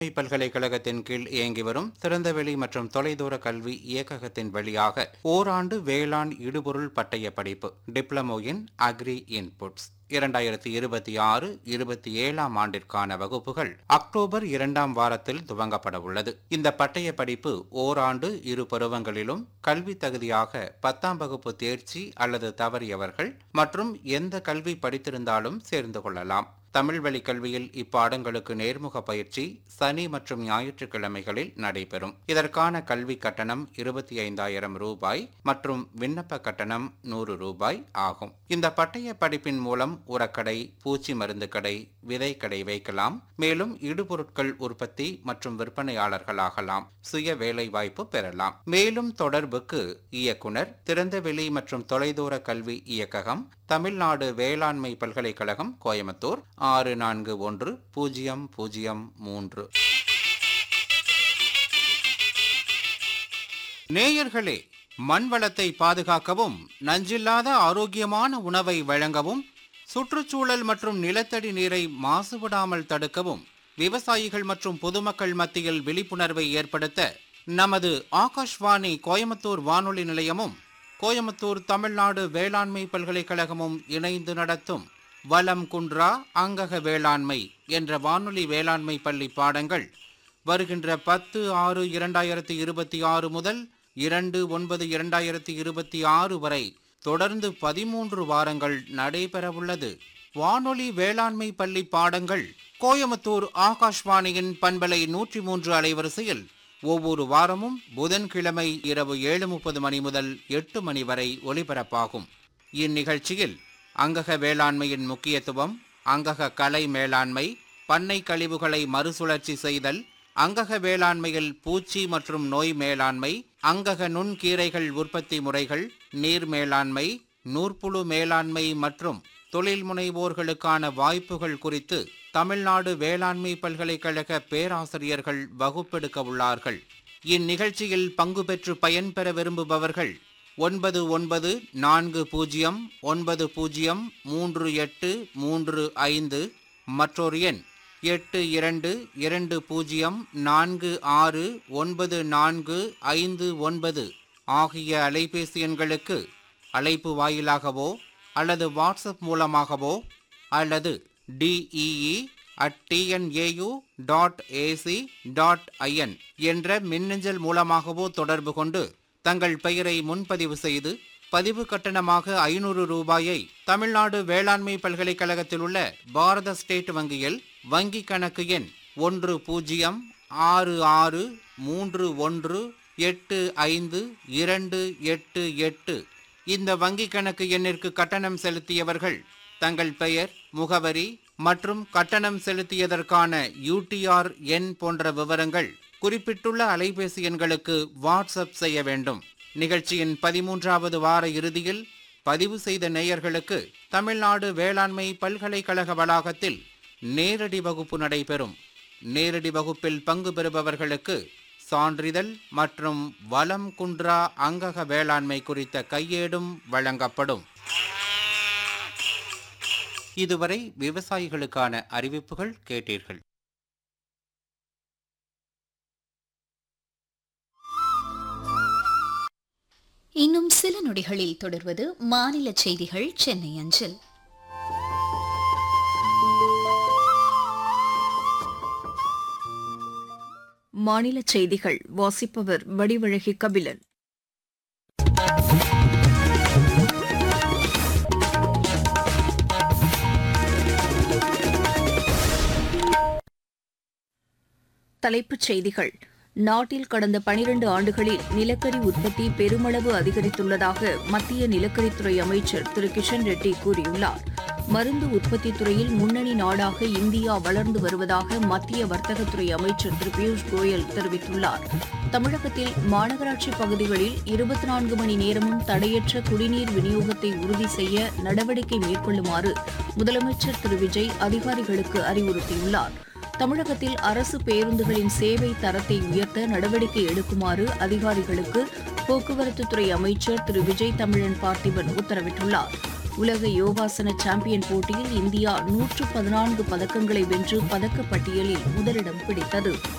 பல்கலைக்கழகத்தின் கீழ் இயங்கி வரும் திறந்தவெளி மற்றும் தொலைதூர கல்வி இயக்ககத்தின் வழியாக ஓராண்டு வேளாண் இடுபொருள் பட்டய படிப்பு டிப்ளமோ இன் அக்ரி இன்புட்ஸ் 2026-27 ஆண்டிற்கான வகுப்புகள் அக்டோபர் 2ஆம் வாரத்தில் துவங்கப்பட உள்ளது. இந்த பட்டய படிப்பு ஓராண்டு இரு பருவங்களிலும் கல்வி தகுதியாக 10ஆம் வகுப்பு தேர்ச்சி அல்லது தவறியவர்கள் மற்றும் எந்த கல்வி படித்திருந்தாலும் சேர்ந்து கொள்ளலாம். தமிழ் வழி கல்வியில் இப்பாடங்களுக்கு நேர்முக பயிற்சி சனி மற்றும் ஞாயிற்றுக்கிழமைகளில் நடைபெறும். இதற்கான கல்வி கட்டணம் 25,000 ரூபாய் மற்றும் விண்ணப்ப கட்டணம் 100 ரூபாய் ஆகும். இந்த பட்டய படிப்பின் மூலம் உரக்கடை, பூச்சி மருந்து கடை, விதை கடை வைக்கலாம். மேலும் இடுபொருட்கள் உற்பத்தி மற்றும் விற்பனையாளர்களாகலாம். சுய வேலை வாய்ப்பு பெறலாம். மேலும் தொடர்புக்கு இயக்குனர், திறந்தவெளி மற்றும் தொலைதூர கல்வி இயக்ககம், தமிழ்நாடு வேளாண்மை பல்கலைக்கழகம், கோயம்புத்தூர் 641003. நேயர்களே, மண் வளத்தை பாதுகாக்கவும் நஞ்சில்லாத ஆரோக்கியமான உணவை வழங்கவும் சுற்றுச்சூழல் மற்றும் நிலத்தடி நீரை மாசுபடாமல் தடுக்கவும் விவசாயிகள் மற்றும் பொதுமக்கள் மத்தியில் விழிப்புணர்வை ஏற்படுத்த நமது ஆகாஷ்வாணி கோயம்புத்தூர் வானொலி நிலையமும் கோயம்புத்தூர் தமிழ்நாடு வேளாண்மை பல்கலைக்கழகமும் இணைந்து நடத்தும் வலம் குன்றா அங்கக வேளாண்மை என்ற வானொலி வேளாண்மை பள்ளி பாடங்கள் வருகின்ற 10/6/2026 முதல் 2/9/2026 வரை தொடர்ந்து 13 வாரங்கள் நடைபெறவுள்ளது. வானொலி வேளாண்மை பள்ளி பாடங்கள் கோயம்புத்தூர் ஆகாஷ்வாணியின் பண்பலை 103 அலைவரிசையில் ஒவ்வொரு வாரமும் புதன்கிழமை இரவு 7:30 மணி முதல் 8 மணி வரை ஒலிபரப்பாகும். இந்நிகழ்ச்சியில் அங்கக வேளாண்மையின் முக்கியத்துவம், அங்கக கலை மேலாண்மை, பண்ணை கழிவுகளை மறுசுழற்சி செய்தல், அங்கக வேளாண்மையில் பூச்சி மற்றும் நோய் மேலாண்மை, அங்கக நுண்கீரைகள் உற்பத்தி முறைகள், நீர் மேலாண்மை, நூற்புழு மேலாண்மை மற்றும் தொழில் முனைவோர்களுக்கான வாய்ப்புகள் குறித்து தமிழ்நாடு வேளாண்மை பல்கலைக்கழக பேராசிரியர்கள் வகுப்பெடுக்க உள்ளார்கள். இந்நிகழ்ச்சியில் பங்கு பெற்று பயன்பெற விரும்புபவர்கள் 9990903835 மற்றொரு எண் 8220469459 ஆகிய அலைபேசி எண்களுக்கு அழைப்பு வாயிலாகவோ அல்லது வாட்ஸ்அப் மூலமாகவோ அல்லது dee@tnau.ac.in என்ற மின்னஞ்சல் மூலமாகவோ தொடர்பு கொண்டு தங்கள் பெயரை முன்பதிவு செய்து பதிவு கட்டணமாக 500 ரூபாயை தமிழ்நாடு வேளாண்மை பல்கலைக்கழகத்தில் உள்ள பாரத ஸ்டேட் வங்கியில் வங்கி கணக்கு எண் 106631852888 இந்த வங்கி கணக்கு எண்ணிற்கு கட்டணம் செலுத்தியவர்கள் தங்கள் பெயர், முகவரி மற்றும் கட்டணம் செலுத்தியதற்கான UTR எண் போன்ற விவரங்கள் குறிப்பிட்டுள்ள அலைபேசி எண்களுக்கு வாட்ஸ்அப் செய்ய வேண்டும். நிகழ்ச்சியின் 13வது வார இறுதியில் பதிவு செய்த நேயர்களுக்கு தமிழ்நாடு வேளாண்மை பல்கலைக்கழக வளாகத்தில் நேரடி வகுப்பு நடைபெறும். நேரடி வகுப்பில் பங்கு பெறுபவர்களுக்கு சான்றிதழ் மற்றும் வலம் குன்றா அங்கக வேளாண்மை குறித்த கையேடும் வழங்கப்படும். இதுவரை விவசாயிகளுக்கான அறிவிப்புகள் கேட்டீர்கள். இன்னும் சில நொடிகளில் தொடர்வது மாநில செய்திகள் சென்னை அஞ்சல். மாநில செய்திகள் வாசிப்பவர் வடிவழகி கபிலன். தலைப்புச் செய்திகள். நாட்டில் கடந்த 12 ஆண்டுகளில் நிலக்கரி உற்பத்தி பெருமளவு அதிகரித்துள்ளதாக மத்திய நிலக்கரித்துறை அமைச்சர் திரு கிஷன் ரெட்டி கூறியுள்ளார். மருந்து உற்பத்தி துறையில் முன்னணி நாடாக இந்தியா வளர்ந்து வருவதாக மத்திய வர்த்தகத்துறை அமைச்சர் திரு பியூஷ் கோயல் தெரிவித்துள்ளார். தமிழகத்தில் மாநகராட்சி பகுதிகளில் 24 மணி நேரமும் தடையற்ற குடிநீர் விநியோகத்தை உறுதி செய்ய நடவடிக்கை மேற்கொள்ளுமாறு முதலமைச்சர் திரு விஜய் அதிகாரிகளுக்கு அறிவுறுத்தியுள்ளார். தமிழகத்தில் அரசு பேருந்துகளின் சேவை தரத்தை உயர்த்த நடவடிக்கை எடுக்குமாறு அதிகாரிகளுக்கு போக்குவரத்துத்துறை அமைச்சர் திரு விஜய் தமிழன் பார்த்திபன் உத்தரவிட்டுள்ளார். உலக யோகாசன சாம்பியன் போட்டியில் இந்தியா 114 பதக்கங்களை வென்று பதக்கப்பட்டியலில் முதலிடம் பிடித்தது.